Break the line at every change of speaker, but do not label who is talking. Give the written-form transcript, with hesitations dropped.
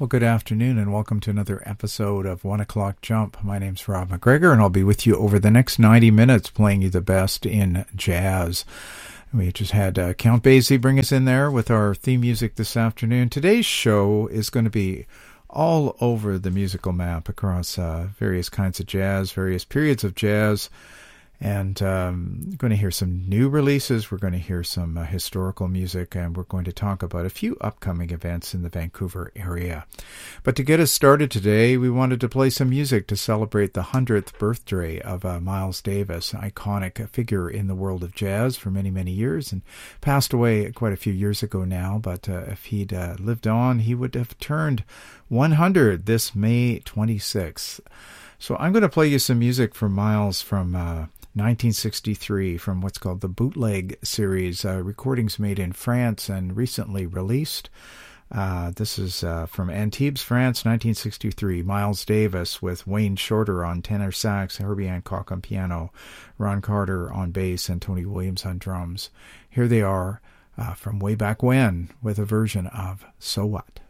Well, good afternoon and welcome to another episode of 1 O'Clock Jump. My name's Rob McGregor and I'll be with you over the next 90 minutes playing you the best in jazz. We just had Count Basie bring us in there with our theme music this afternoon. Today's show is going to be all over the musical map across various kinds of jazz, various periods of jazz. And we're going to hear some new releases, we're going to hear some historical music, and we're going to talk about a few upcoming events in the Vancouver area. But to get us started today, we wanted to play some music to celebrate the 100th birthday of Miles Davis, an iconic figure in the world of jazz for many, many years, and passed away quite a few years ago now. But if he'd lived on, he would have turned 100 this May 26th. So I'm going to play you some music from Miles from 1963 from what's called the Bootleg series, recordings made in France and recently released. This is from Antibes, France, 1963. Miles Davis with Wayne Shorter on tenor sax, Herbie Hancock on piano, Ron Carter on bass, and Tony Williams on drums. Here they are from way back when with a version of So What?